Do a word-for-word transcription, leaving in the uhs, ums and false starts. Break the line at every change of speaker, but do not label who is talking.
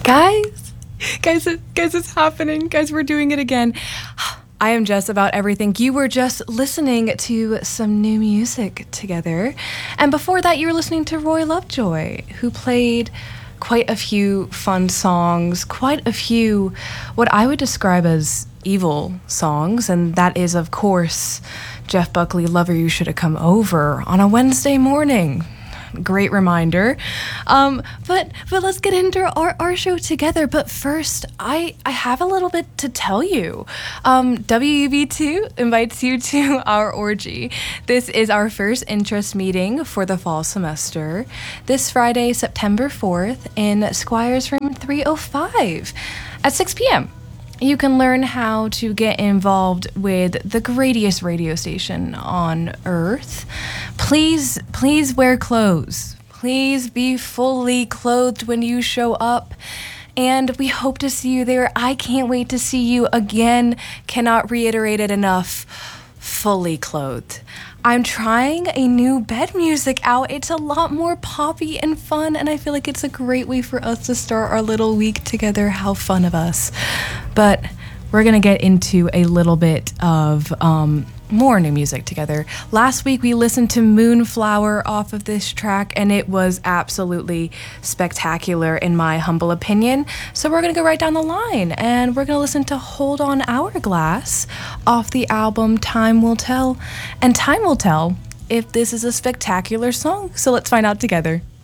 Guys, guys, guys, it's happening. Guys, we're doing it again. I am Jess about everything. You were just listening to some new music together. And before that, you were listening to Roy Lovejoy, who played quite a few fun songs, quite a few what I would describe as evil songs. And that is, of course, Jeff Buckley, Lover You Should Have Come Over on a Wednesday morning. Great reminder. Um, but but let's get into our, our show together. But first, I, I have a little bit to tell you. Um, W U B two invites you to our orgy. This is our first interest meeting for the fall semester. This Friday, September fourth, in Squires Room three oh five at six p.m. You can learn how to get involved with the greatest radio station on Earth. Please, please wear clothes. Please be fully clothed when you show up. And we hope to see you there. I can't wait to see you again. Cannot reiterate it enough. Fully clothed. I'm trying a new bed music out. It's a lot more poppy and fun, and I feel like it's a great way for us to start our little week together. How fun of us. But we're going to get into a little bit of um, more new music together. Last week we listened to Moonflower off of this track, and it was absolutely spectacular in my humble opinion. So we're going to go right down the line, and we're going to listen to Hold On Hourglass off the album Time Will Tell. And time will tell if this is a spectacular song. So let's find out together.